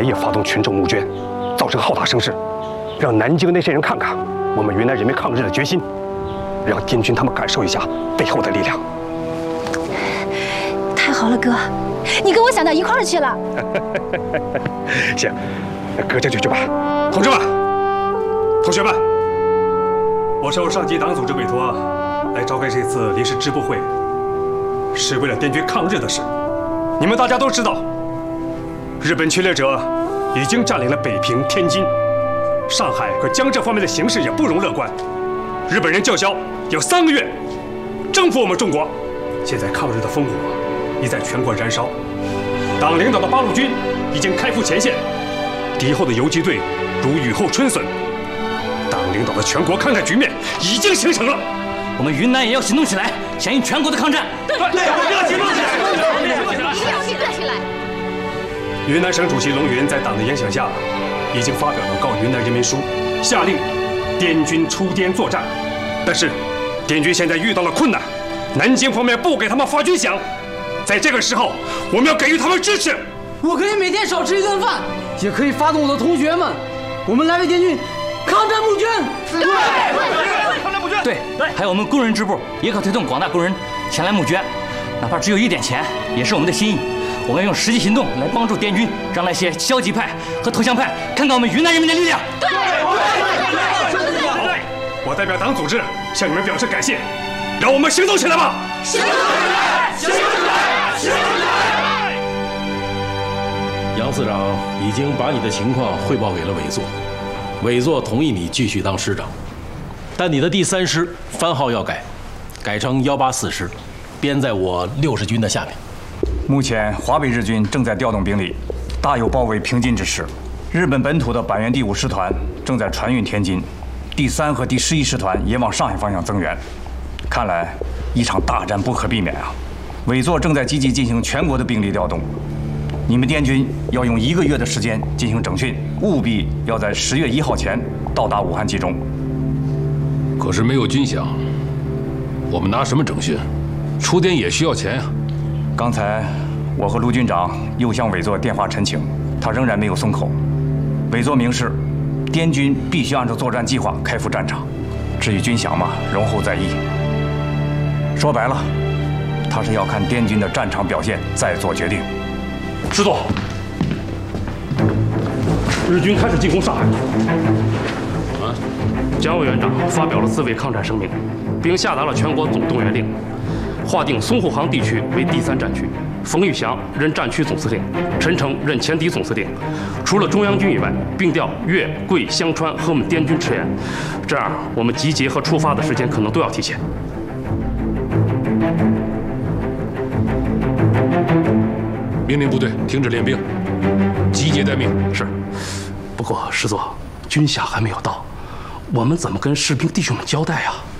连夜发动群众募捐，造成浩大声势，让南京那些人看看我们云南人民抗日的决心，让滇军他们感受一下背后的力量。 太好了，哥，你跟我想到一块儿去了。 行，那哥这就去办。同志们，同学们，我受上级党组织委托来召开这次临时支部会，是为了滇军抗日的事。你们大家都知道，日本侵略者已经占领了北平、天津、上海和江浙方面的形势也不容乐观。日本人叫嚣要3个月征服我们中国，现在抗日的烽火已在全国燃烧。党领导的八路军已经开赴前线，敌后的游击队如雨后春笋。党领导的全国抗战局面已经形成了， 我们云南也要行动起来，响应全国的抗战。对，我们要行动起来， 一定要行动起来。 云南省主席龙云在党的影响下，已经发表了告云南人民书，下令滇军出滇作战。但是，滇军现在遇到了困难，南京方面不给他们发军饷。在这个时候，我们要给予他们支持。 我可以每天少吃1顿饭，也可以发动我的同学们，我们来为滇军抗战募捐。 对，抗战募捐。对，还有我们工人支部也可推动广大工人前来募捐，哪怕只有1点钱，也是我们的心意。我们用实际行动来帮助滇军，让那些消极派和投降派看看我们云南人民的力量。 对。 我代表党组织向你们表示感谢，让我们行动起来吧！行动起来！行动起来！行动起来！ 杨司长已经把你的情况汇报给了委座，委座同意你继续当师长，但你的第3师番号要改成184师，编在我60军的下面。 目前华北日军正在调动兵力，大有包围平津之势。日本本土的板垣第5师团正在船运天津，第3和第11师团也往上海方向增援。看来一场大战不可避免啊！委座正在积极进行全国的兵力调动，你们滇军要用1个月的时间进行整训，务必要在10月1号前到达武汉集中。 可是没有军饷，我们拿什么整训？出滇也需要钱呀。 刚才我和陆军长又向委座电话陈情，他仍然没有松口。委座明示，滇军必须按照作战计划开赴战场，至于军饷嘛，容后再议。说白了，他是要看滇军的战场表现再做决定。 师座，日军开始进攻上海。 蒋委员长发表了自卫抗战声明，并下达了全国总动员令，划定淞沪杭地区为第3战区，冯玉祥任战区总司令，陈诚任前敌总司令。除了中央军以外，并调粤、桂、湘川和我们滇军驰援，这样我们集结和出发的时间可能都要提前。 命令部队停止练兵，集结待命。 是。不过师座，军饷还没有到，我们怎么跟士兵弟兄们交代啊？